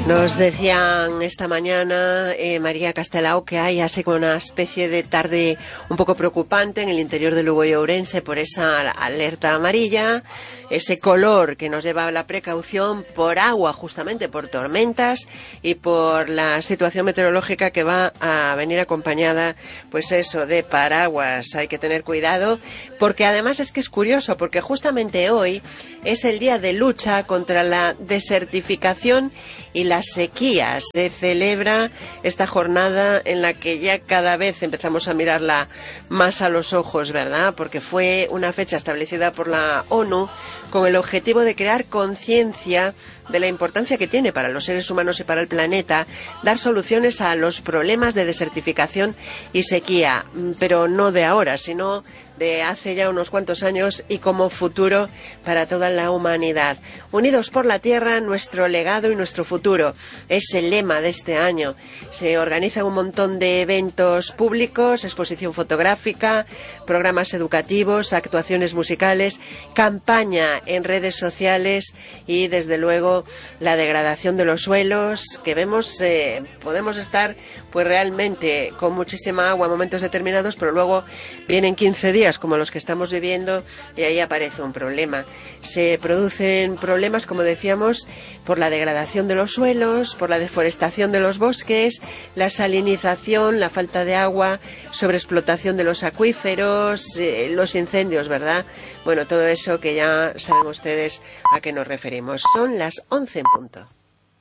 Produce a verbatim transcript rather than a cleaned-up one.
Nos decían esta mañana, eh, María Castelao, que hay así como una especie de tarde un poco preocupante en el interior de Lugo y Ourense por esa alerta amarilla, ese color que nos lleva a la precaución por agua, justamente por tormentas y por la situación meteorológica que va a venir acompañada, pues eso, de paraguas. Hay que tener cuidado, porque además es que es curioso, porque justamente hoy es el día de lucha contra la desertificación y las sequías. Se celebra esta jornada en la que ya cada vez empezamos a mirarla más a los ojos, ¿verdad? Porque fue una fecha establecida por la ONU con el objetivo de crear conciencia de la importancia que tiene para los seres humanos y para el planeta dar soluciones a los problemas de desertificación y sequía, pero no de ahora, sino de hace ya unos cuantos años y como futuro para toda la humanidad. Unidos por la tierra, nuestro legado y nuestro futuro es el lema de este año. Se organizan un montón de eventos públicos, exposición fotográfica, programas educativos, actuaciones musicales, campaña en redes sociales y desde luego la degradación de los suelos que vemos. Eh, podemos estar pues realmente con muchísima agua en momentos determinados, pero luego vienen quince días como los que estamos viviendo y ahí aparece un problema. Se producen problemas, como decíamos, por la degradación de los suelos, por la deforestación de los bosques, la salinización, la falta de agua, sobreexplotación de los acuíferos, eh, los incendios, ¿verdad? Bueno, todo eso que ya saben ustedes a qué nos referimos. Son las once en punto.